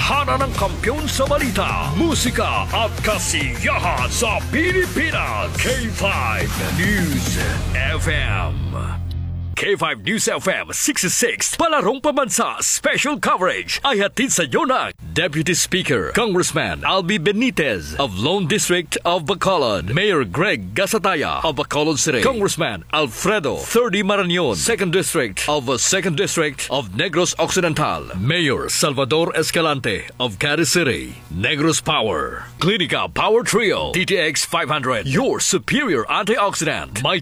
Tahanan ng kampiyon sa balita, musika at kasiyahan sa Pilipinas. K5 News FM. K5 News FM 66, Palarong Pambansa Special Coverage ay hatid sa iyo ng Deputy Speaker Congressman Albi Benitez of Lone District of Bacolod, Mayor Greg Gasataya of Bacolod City, Congressman Alfredo 30 Marañon, 2nd District of Negros Occidental, Mayor Salvador Escalante of Caris City, Negros Power, Clinica Power Trio, TTX 500, your superior antioxidant, may